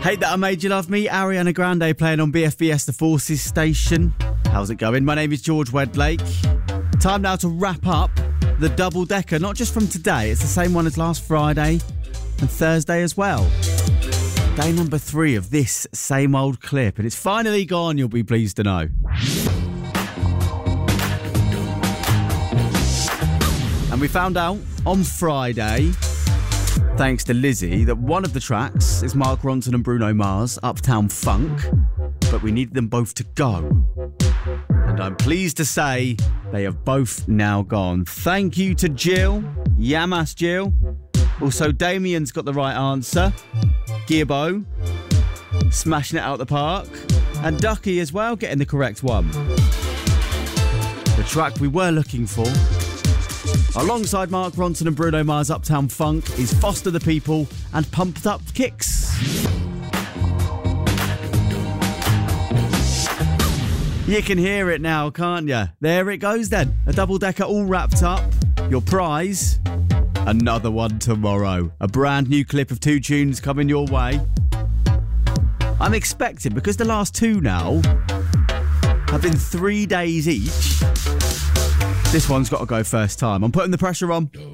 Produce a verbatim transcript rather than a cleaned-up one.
Hate That I Made You Love Me, Ariana Grande playing on B F B S The Forces station. How's it going? My name is George Wedlake. Time now to wrap up the double decker, not just from today, it's the same one as last Friday and Thursday as well. Day number three of this same old clip, and it's finally gone, you'll be pleased to know. And we found out on Friday, thanks to Lizzie, that one of the tracks is Mark Ronson and Bruno Mars, Uptown Funk, but we needed them both to go. And I'm pleased to say they have both now gone. Thank you to Jill. Yamas, Jill. Also, Damien's got the right answer. Gearbo, smashing it out the park. And Ducky as well, getting the correct one. The track we were looking for, alongside Mark Ronson and Bruno Mars, Uptown Funk, is Foster the People and Pumped Up Kicks. You can hear it now, can't you? There it goes then. A double-decker all wrapped up. Your prize, another one tomorrow. A brand new clip of two tunes coming your way. I'm expecting, because the last two now have been three days each, this one's got to go first time. I'm putting the pressure on.